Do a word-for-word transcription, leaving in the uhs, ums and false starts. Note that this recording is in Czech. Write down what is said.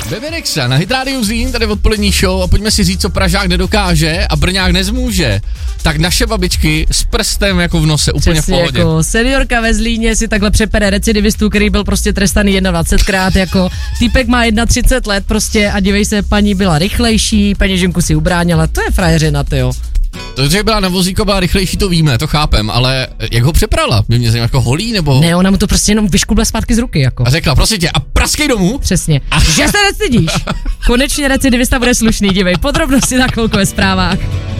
Baby Rexha na Hit Radio Zlín, tady odpolední show a pojďme si říct, co Pražák nedokáže a Brňák nezmůže. Tak naše babičky s prstem jako v nose, úplně Přesně, v pohodě. Jako seniorka ve Zlíně si takhle přepere recidivistu, který byl prostě trestaný dvacetkrát, jako týpek má třicet jedna let prostě a dívej se, paní byla rychlejší, peněženku si ubránila, to je frajeřina, tyjo. To, že byla na vozíku, byla rychlejší, to víme, to chápem, ale jak ho přeprala? Mě mě zajímá, jako holí, nebo... Ne, ona mu to prostě jenom vyškubla zpátky z ruky, jako. A řekla, prosím tě, a praskej domů? Přesně. A že se necítíš. Konečně recidivista bude slušný, dívej, podrobnosti na chvilku ve zprávách.